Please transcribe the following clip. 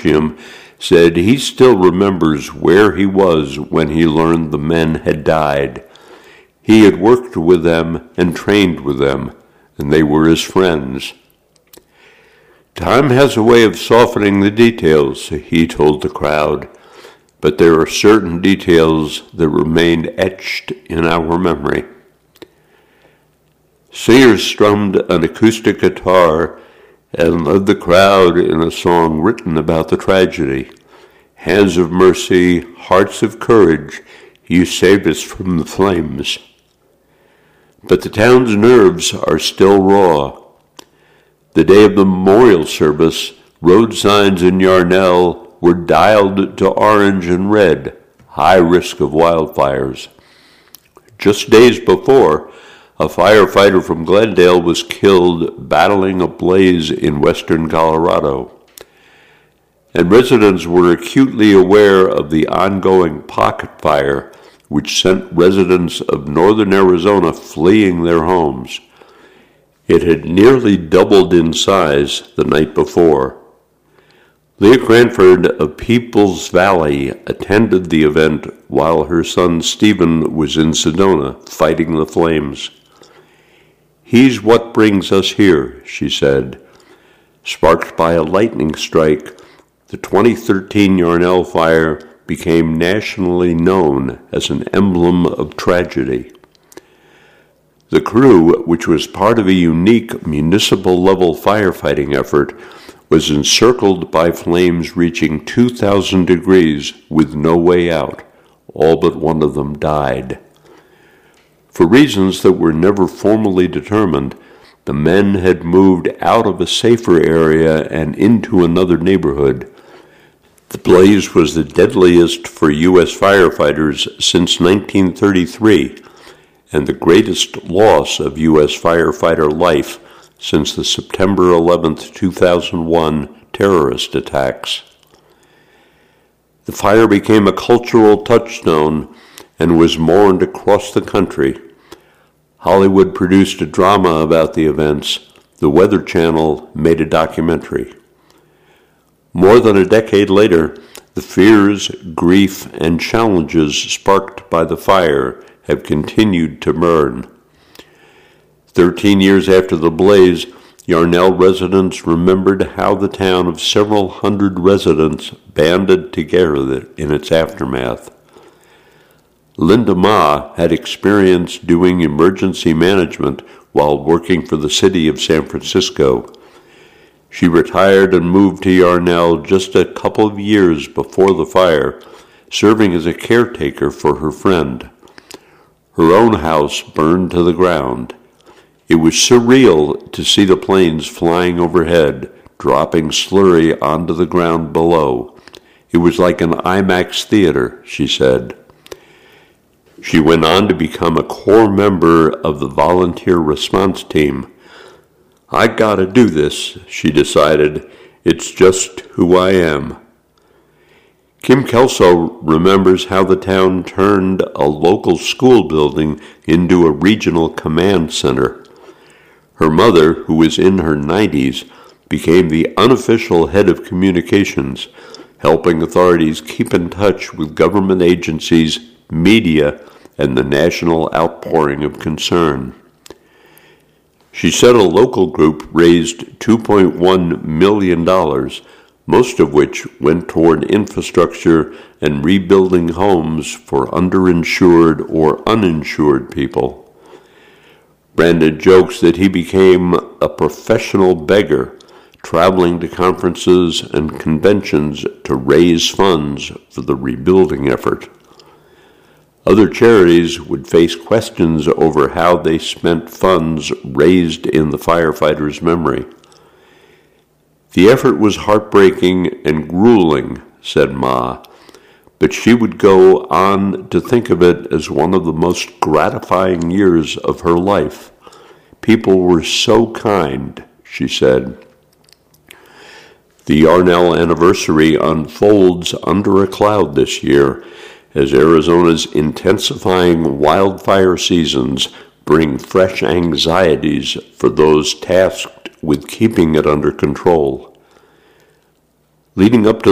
Consortium said he still remembers where he was when he learned the men had died. He had worked with them and trained with them, and they were his friends. Time has a way of softening the details, he told the crowd, but there are certain details that remain etched in our memory. Sayers strummed an acoustic guitar and led the crowd in a song written about the tragedy. Hands of mercy, hearts of courage, you saved us from the flames. But the town's nerves are still raw. The day of the memorial service, road signs in Yarnell were dialed to orange and red, high risk of wildfires. Just days before, a firefighter from Glendale was killed battling a blaze in western Colorado. And residents were acutely aware of the ongoing pocket fire, which sent residents of northern Arizona fleeing their homes. It had nearly doubled in size the night before. Leah Cranford of Peoples Valley attended the event while her son Stephen was in Sedona fighting the flames. He's what brings us here, she said. Sparked by a lightning strike, the 2013 Yarnell fire became nationally known as an emblem of tragedy. The crew, which was part of a unique municipal-level firefighting effort, was encircled by flames reaching 2,000 degrees with no way out. All but one of them died. For reasons that were never formally determined, the men had moved out of a safer area and into another neighborhood. The blaze was the deadliest for U.S. firefighters since 1933, and the greatest loss of U.S. firefighter life since the September 11, 2001 terrorist attacks. The fire became a cultural touchstone and was mourned across the country. Hollywood produced a drama about the events. The Weather Channel made a documentary. More than a decade later, the fears, grief, and challenges sparked by the fire have continued to burn. 13 years after the blaze, Yarnell residents remembered how the town of several hundred residents banded together in its aftermath. Linda Ma had experience doing emergency management while working for the city of San Francisco. She retired and moved to Yarnell just a couple of years before the fire, serving as a caretaker for her friend. Her own house burned to the ground. It was surreal to see the planes flying overhead, dropping slurry onto the ground below. It was like an IMAX theater, she said. She went on to become a core member of the volunteer response team. I gotta do this, she decided. It's just who I am. Kim Kelso remembers how the town turned a local school building into a regional command center. Her mother, who was in her 90s, became the unofficial head of communications, helping authorities keep in touch with government agencies, media, and the national outpouring of concern. She said a local group raised $2.1 million, most of which went toward infrastructure and rebuilding homes for underinsured or uninsured people. Brandon jokes that he became a professional beggar, traveling to conferences and conventions to raise funds for the rebuilding effort. Other charities would face questions over how they spent funds raised in the firefighters' memory. The effort was heartbreaking and grueling, said Ma, but she would go on to think of it as one of the most gratifying years of her life. People were so kind, she said. The Yarnell anniversary unfolds under a cloud this year, as Arizona's intensifying wildfire seasons bring fresh anxieties for those tasked with keeping it under control. Leading up to